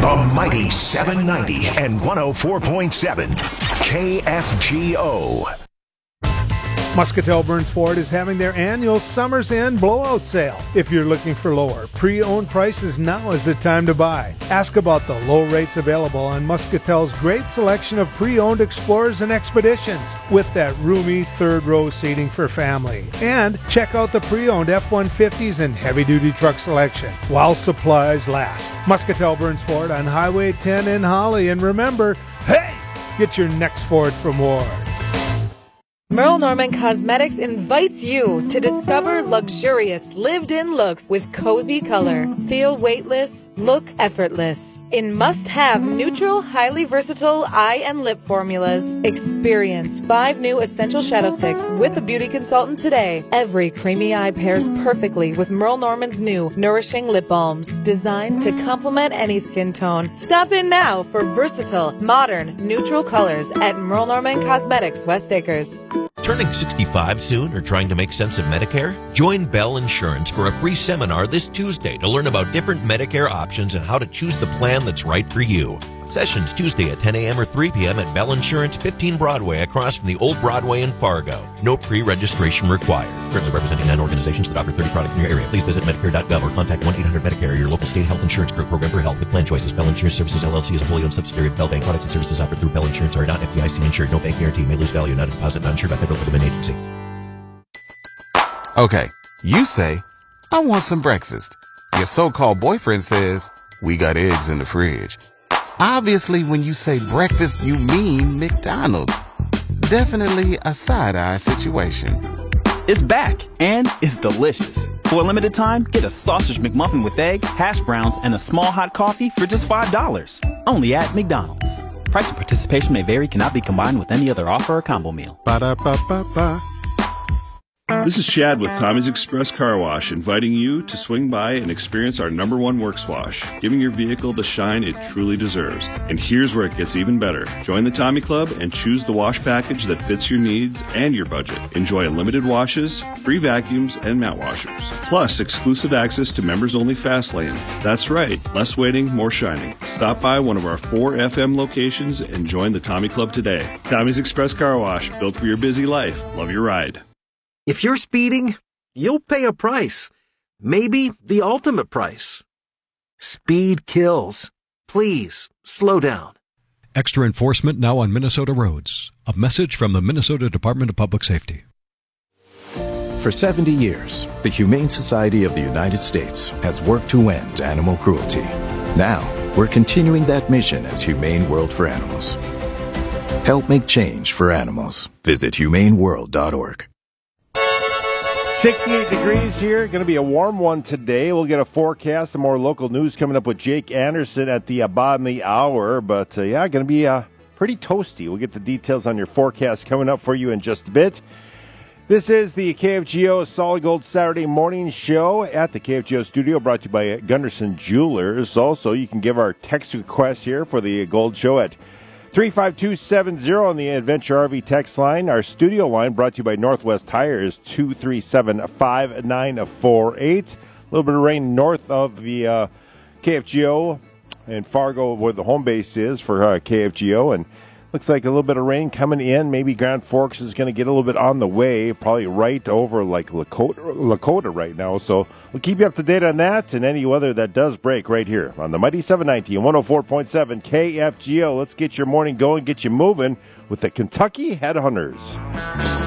The mighty 790 and 104.7 KFGO. Muscatel Burns Ford is having their annual Summer's End blowout sale. If you're looking for lower pre-owned prices, now is the time to buy. Ask about the low rates available on Muscatel's great selection of pre-owned Explorers and Expeditions with that roomy third row seating for family. And check out the pre-owned F-150s and heavy-duty truck selection while supplies last. Muscatel Burns Ford on Highway 10 in Holly. And remember, hey, get your next Ford from Ward. Merle Norman Cosmetics invites you to discover luxurious lived-in looks with cozy color. Feel weightless, look effortless. In must-have neutral, highly versatile eye and lip formulas. Experience 5 new essential shadow sticks with a beauty consultant today. Every creamy eye pairs perfectly with Merle Norman's new nourishing lip balms, designed to complement any skin tone. Stop in now for versatile, modern, neutral colors at Merle Norman Cosmetics, West Acres. Turning 65 soon or trying to make sense of Medicare? Join Bell Insurance for a free seminar this Tuesday to learn about different Medicare options and how to choose the plan that's right for you. Sessions Tuesday at 10 a.m. or 3 p.m. at Bell Insurance, 15 Broadway, across from the old Broadway in Fargo. No pre-registration required. Currently representing 9 organizations that offer 30 products in your area. Please visit Medicare.gov or contact 1-800-MEDICARE, your local state health insurance group program for help with plan choices. Bell Insurance Services, LLC is a wholly owned subsidiary of Bell Bank. Products and services offered through Bell Insurance are not FDIC insured. No bank guarantee. May lose value. Not a deposit. Not insured by federal government agency. Okay, you say, I want some breakfast. Your so-called boyfriend says, we got eggs in the fridge. Obviously, when you say breakfast, you mean McDonald's. Definitely a side-eye situation. It's back, and it's delicious. For a limited time, get a sausage McMuffin with egg, hash browns, and a small hot coffee for just $5. Only at McDonald's. Price and participation may vary, cannot be combined with any other offer or combo meal. Ba-da-ba-ba-ba. This is Chad with Tommy's Express Car Wash, inviting you to swing by and experience our #1 works wash, giving your vehicle the shine it truly deserves. And here's where it gets even better. Join the Tommy Club and choose the wash package that fits your needs and your budget. Enjoy unlimited washes, free vacuums, and mat washers. Plus, exclusive access to members-only fast lanes. That's right, less waiting, more shining. Stop by one of our 4 FM locations and join the Tommy Club today. Tommy's Express Car Wash, built for your busy life. Love your ride. If you're speeding, you'll pay a price. Maybe the ultimate price. Speed kills. Please, slow down. Extra enforcement now on Minnesota roads. A message from the Minnesota Department of Public Safety. For 70 years, the Humane Society of the United States has worked to end animal cruelty. Now, we're continuing that mission as Humane World for Animals. Help make change for animals. Visit humaneworld.org. 68 degrees here. Going to be a warm one today. We'll get a forecast and more local news coming up with Jake Anderson at the bottom of the hour. But, going to be pretty toasty. We'll get the details on your forecast coming up for you in just a bit. This is the KFGO Solid Gold Saturday morning show at the KFGO studio, brought to you by Gunderson Jewelers. Also, you can give our text request here for the Gold Show at 35270 on the Adventure RV text line. Our studio line, brought to you by Northwest Tires, 237-5948. A little bit of rain north of the KFGO in Fargo, where the home base is for KFGO, and looks like a little bit of rain coming in. Maybe Grand Forks is going to get a little bit on the way, probably right over like Lakota right now. So we'll keep you up to date on that and any weather that does break right here on the Mighty 790 and 104.7 KFGO. Let's get your morning going, get you moving with the Kentucky Headhunters.